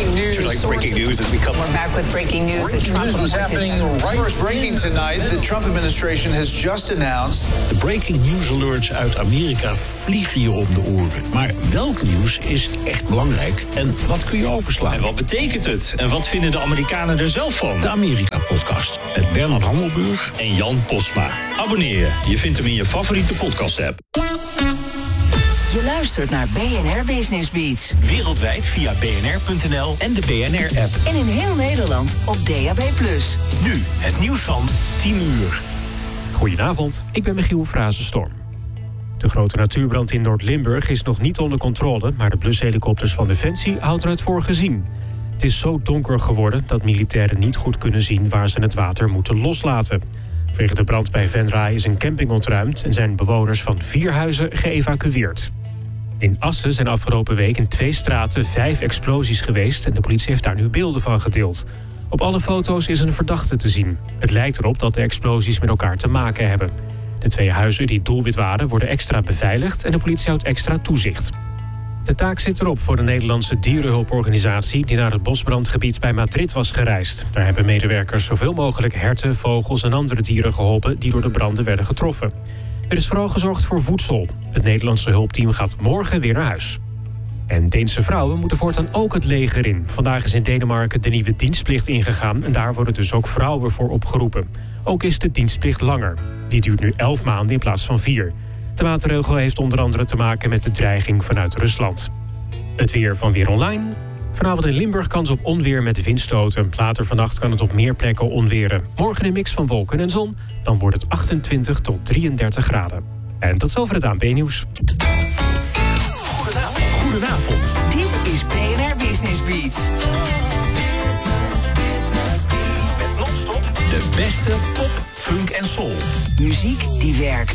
breaking news. Like breaking news as we come. We're back with breaking news. Breaking news was happening right. First breaking tonight, the Trump administration has just announced. De breaking news alerts uit Amerika vliegen je om de oren. Maar welk nieuws is echt belangrijk en wat kun je overslaan? En wat betekent het? En wat vinden de Amerikanen er zelf van? De Amerika-podcast met Bernard Hammelburg En Jan Postma. Abonneer je. Je vindt hem in je favoriete podcast-app. Je luistert naar BNR Business Beats. Wereldwijd via bnr.nl en de BNR-app. En in heel Nederland op DAB+. Nu het nieuws van 10 uur. Goedenavond, ik ben Michiel Frazenstorm. De grote natuurbrand in Noord-Limburg is nog niet onder controle, maar de blushelikopters van Defensie houden het voor gezien. Het is zo donker geworden dat militairen niet goed kunnen zien waar ze het water moeten loslaten. Vanwege de brand bij Venray is een camping ontruimd en zijn bewoners van 4 huizen geëvacueerd. In Assen zijn afgelopen week in 2 straten 5 explosies geweest en de politie heeft daar nu beelden van gedeeld. Op alle foto's is een verdachte te zien. Het lijkt erop dat de explosies met elkaar te maken hebben. De 2 huizen die doelwit waren worden extra beveiligd en de politie houdt extra toezicht. De taak zit erop voor de Nederlandse dierenhulporganisatie die naar het bosbrandgebied bij Madrid was gereisd. Daar hebben medewerkers zoveel mogelijk herten, vogels en andere dieren geholpen die door de branden werden getroffen. Er is vooral gezorgd voor voedsel. Het Nederlandse hulpteam gaat morgen weer naar huis. En Deense vrouwen moeten voortaan ook het leger in. Vandaag is in Denemarken de nieuwe dienstplicht ingegaan en daar worden dus ook vrouwen voor opgeroepen. Ook is de dienstplicht langer. Die duurt nu 11 maanden in plaats van 4. De maatregel heeft onder andere te maken met de dreiging vanuit Rusland. Het weer van Weer Online. Vanavond in Limburg kans op onweer met windstoten. Later vannacht kan het op meer plekken onweren. Morgen een mix van wolken en zon. Dan wordt het 28 tot 33 graden. En tot zover het ANP-nieuws. Goedenavond. Dit is BNR Business Beats. Met non-stop de beste pop, funk en soul. Muziek die werkt.